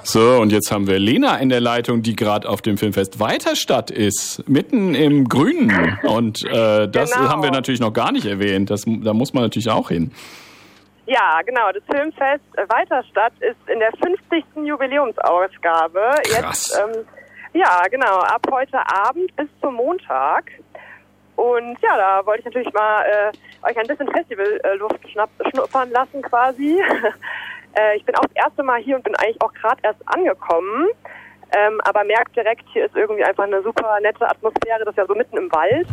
So, und jetzt haben wir Lena in der Leitung, die gerade auf dem Filmfest Weiterstadt ist, mitten im Grünen. Und das haben wir natürlich noch gar nicht erwähnt. Da muss man natürlich auch hin. Ja, genau. Das Filmfest Weiterstadt ist in der 50. Jubiläumsausgabe. Krass. Jetzt, ja, genau. Ab heute Abend bis zum Montag. Und ja, da wollte ich natürlich mal euch ein bisschen Festivalluft schnuppern lassen quasi. Ich bin auch das erste Mal hier und bin eigentlich auch gerade erst angekommen. Aber merkt direkt, hier ist irgendwie einfach eine super nette Atmosphäre. Das ist ja so mitten im Wald.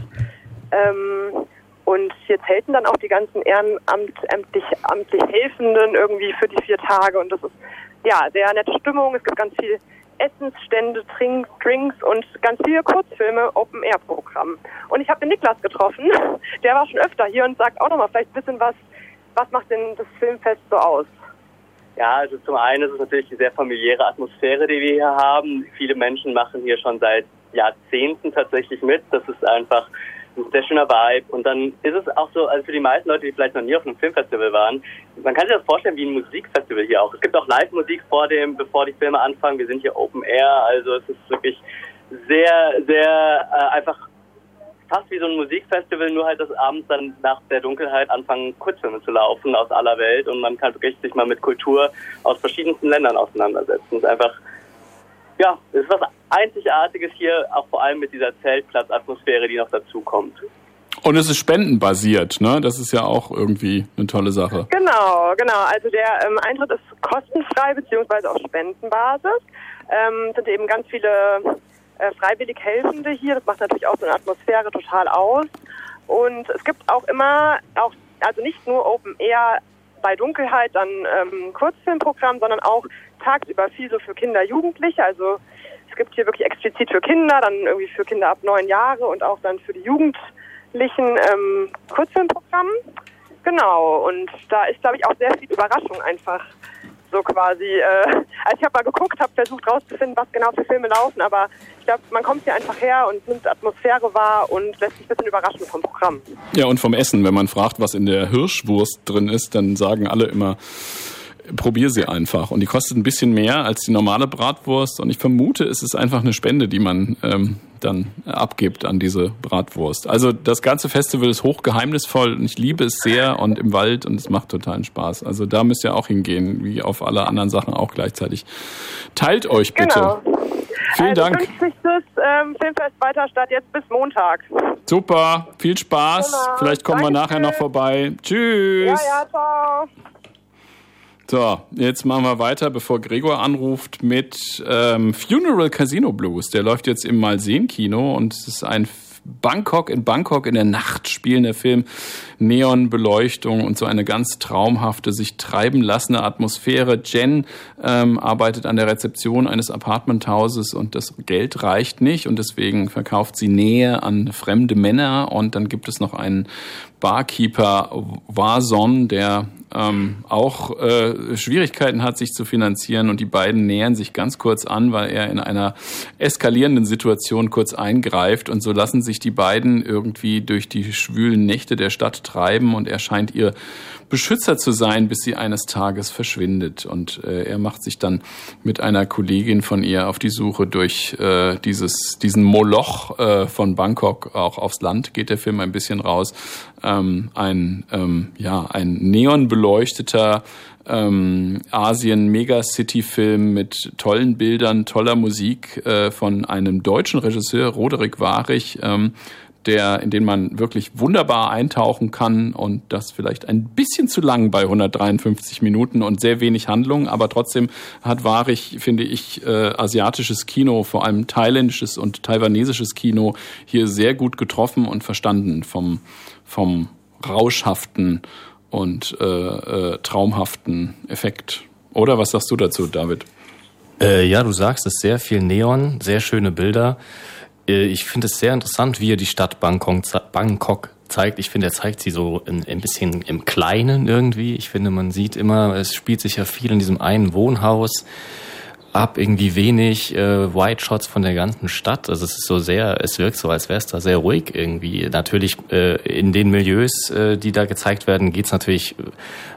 Und hier zelten dann auch die ganzen ehrenamtlich Helfenden irgendwie für die 4 Tage. Und das ist ja sehr nette Stimmung. Es gibt ganz viel Essensstände, Drinks und ganz viele Kurzfilme, Open-Air-Programm. Und ich habe den Niklas getroffen. Der war schon öfter hier und sagt auch nochmal vielleicht ein bisschen was macht denn das Filmfest so aus? Ja, also zum einen ist es natürlich die sehr familiäre Atmosphäre, die wir hier haben. Viele Menschen machen hier schon seit Jahrzehnten tatsächlich mit. Das ist einfach ein sehr schöner Vibe. Und dann ist es auch so, also für die meisten Leute, die vielleicht noch nie auf einem Filmfestival waren, man kann sich das vorstellen wie ein Musikfestival hier auch. Es gibt auch Live-Musik bevor die Filme anfangen. Wir sind hier Open Air, also es ist wirklich sehr, sehr einfach fast wie so ein Musikfestival, nur halt, dass abends dann nach der Dunkelheit anfangen, Kurzfilme zu laufen aus aller Welt und man kann wirklich sich mal mit Kultur aus verschiedensten Ländern auseinandersetzen. Es ist einfach, ja, es ist was Einzigartiges hier, auch vor allem mit dieser Zeltplatzatmosphäre, die noch dazu kommt. Und es ist spendenbasiert, ne? Das ist ja auch irgendwie eine tolle Sache. Genau. Also der Eintritt ist kostenfrei beziehungsweise auf Spendenbasis. Sind eben ganz viele freiwillig Helfende hier. Das macht natürlich auch so eine Atmosphäre total aus. Und es gibt auch immer, also nicht nur Open Air bei Dunkelheit, dann Kurzfilmprogramm, sondern auch tagsüber viel so für Kinder, Jugendliche. Also es gibt hier wirklich explizit für Kinder, dann irgendwie für Kinder ab 9 Jahre und auch dann für die Jugendlichen Kurzfilmprogramm. Genau, und da ist, glaube ich, auch sehr viel Überraschung einfach so quasi. Also ich habe mal geguckt, habe versucht rauszufinden, was genau für Filme laufen, aber ich glaube, man kommt hier einfach her und nimmt Atmosphäre wahr und lässt sich ein bisschen überraschen vom Programm. Ja, und vom Essen. Wenn man fragt, was in der Hirschwurst drin ist, dann sagen alle immer, probier sie einfach. Und die kostet ein bisschen mehr als die normale Bratwurst. Und ich vermute, es ist einfach eine Spende, die man dann abgibt an diese Bratwurst. Also das ganze Festival ist hochgeheimnisvoll und ich liebe es sehr und im Wald und es macht totalen Spaß. Also da müsst ihr auch hingehen, wie auf alle anderen Sachen auch gleichzeitig. Teilt euch bitte. Genau. Vielen Dank. 50. Filmfest Weiterstadt jetzt bis Montag. Super, viel Spaß. Genau. Vielleicht kommen wir nachher noch vorbei. Tschüss. Ja, ciao. So, jetzt machen wir weiter, bevor Gregor anruft, mit Funeral Casino Blues. Der läuft jetzt im Malsehen-Kino und es ist ein in Bangkok in der Nacht spielender Film. Neonbeleuchtung und so eine ganz traumhafte, sich treiben lassende Atmosphäre. Jen arbeitet an der Rezeption eines Apartmenthauses und das Geld reicht nicht und deswegen verkauft sie Nähe an fremde Männer und dann gibt es noch einen Barkeeper, Wason, der auch Schwierigkeiten hat, sich zu finanzieren und die beiden nähern sich ganz kurz an, weil er in einer eskalierenden Situation kurz eingreift und so lassen sich die beiden irgendwie durch die schwülen Nächte der Stadt treiben und er scheint ihr Beschützer zu sein, bis sie eines Tages verschwindet und er macht sich dann mit einer Kollegin von ihr auf die Suche durch diesen Moloch von Bangkok, auch aufs Land geht der Film ein bisschen raus. Ein neonbeleuchteter Asien-Megacity-Film mit tollen Bildern, toller Musik von einem deutschen Regisseur, Roderick Warich, in den man wirklich wunderbar eintauchen kann und das vielleicht ein bisschen zu lang bei 153 Minuten und sehr wenig Handlung, aber trotzdem hat Warich, finde ich, asiatisches Kino, vor allem thailändisches und taiwanesisches Kino hier sehr gut getroffen und verstanden vom rauschhaften und traumhaften Effekt. Oder was sagst du dazu, David? Ja, du sagst es, sehr viel Neon, sehr schöne Bilder. Ich finde es sehr interessant, wie er die Stadt Bangkok zeigt. Ich finde, er zeigt sie so ein bisschen im Kleinen irgendwie. Ich finde, man sieht immer, es spielt sich ja viel in diesem einen Wohnhaus ab, irgendwie wenig White Shots von der ganzen Stadt. Also es ist es wirkt so, als wäre es da sehr ruhig irgendwie. Natürlich in den Milieus, die da gezeigt werden, geht's natürlich